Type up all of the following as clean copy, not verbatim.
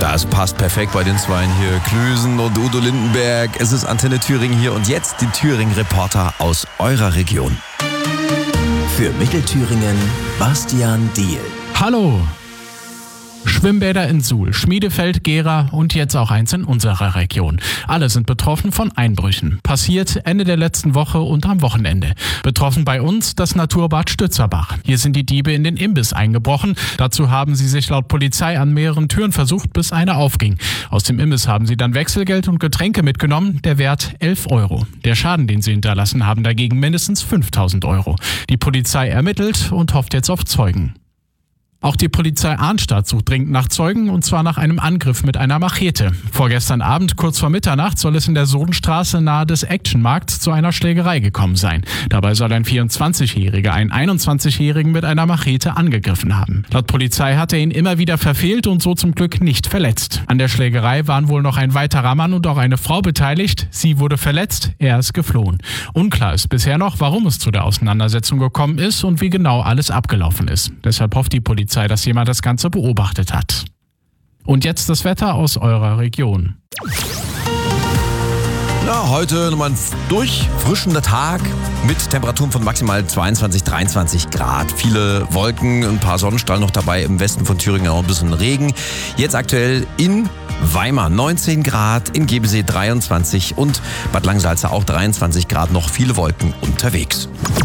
Ja, es passt perfekt bei den Zweien hier. Klüsen und Udo Lindenberg. Es ist Antenne Thüringen hier und jetzt die Thüringen-Reporter aus eurer Region. Für Mittelthüringen Bastian Diehl. Hallo! Schwimmbäder in Suhl, Schmiedefeld, Gera und jetzt auch eins in unserer Region. Alle sind betroffen von Einbrüchen. Passiert Ende der letzten Woche und am Wochenende. Betroffen bei uns das Naturbad Stützerbach. Hier sind die Diebe in den Imbiss eingebrochen. Dazu haben sie sich laut Polizei an mehreren Türen versucht, bis eine aufging. Aus dem Imbiss haben sie dann Wechselgeld und Getränke mitgenommen, der Wert 11 €. Der Schaden, den sie hinterlassen haben, dagegen mindestens 5.000 €. Die Polizei ermittelt und hofft jetzt auf Zeugen. Auch die Polizei Arnstadt sucht dringend nach Zeugen, und zwar nach einem Angriff mit einer Machete. Vorgestern Abend, kurz vor Mitternacht, soll es in der Sodenstraße nahe des Actionmarkts zu einer Schlägerei gekommen sein. Dabei soll ein 24-Jähriger einen 21-Jährigen mit einer Machete angegriffen haben. Laut Polizei hat er ihn immer wieder verfehlt und so zum Glück nicht verletzt. An der Schlägerei waren wohl noch ein weiterer Mann und auch eine Frau beteiligt. Sie wurde verletzt, er ist geflohen. Unklar ist bisher noch, warum es zu der Auseinandersetzung gekommen ist und wie genau alles abgelaufen ist. Deshalb hofft die Polizei, dass jemand das Ganze beobachtet hat. Und jetzt das Wetter aus eurer Region. Ja, heute nochmal ein durchfrischender Tag mit Temperaturen von maximal 22, 23 Grad. Viele Wolken, ein paar Sonnenstrahlen noch dabei, im Westen von Thüringen auch ein bisschen Regen. Jetzt aktuell in Weimar 19 Grad, in Gebesee 23 und Bad Langsalza auch 23 Grad, noch viele Wolken unterwegs.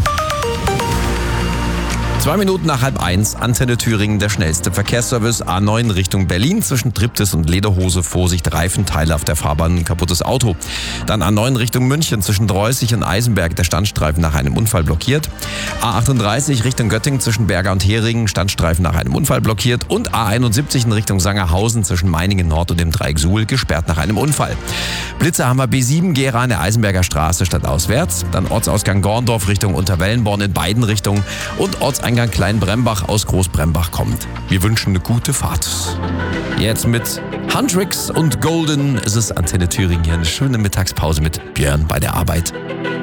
2 Minuten nach 12:30, Antenne Thüringen, der schnellste Verkehrsservice. A9 Richtung Berlin zwischen Triptis und Lederhose. Vorsicht, Reifenteile auf der Fahrbahn, ein kaputtes Auto. Dann A9 Richtung München zwischen Dreußig und Eisenberg, der Standstreifen nach einem Unfall blockiert. A38 Richtung Göttingen zwischen Berger und Heringen, Standstreifen nach einem Unfall blockiert. Und A71 in Richtung Sangerhausen zwischen Meiningen Nord und dem Dreieck Suhl, gesperrt nach einem Unfall. Blitzer haben wir B7 Gera an der Eisenberger Straße stadtauswärts. Dann Ortsausgang Gorndorf Richtung Unterwellenborn in beiden Richtungen und Ortseingang Kleinbrembach aus Großbrembach kommt. Wir wünschen eine gute Fahrt. Jetzt mit Huntrix und Golden. Es ist Antenne Thüringen hier, eine schöne Mittagspause mit Björn bei der Arbeit.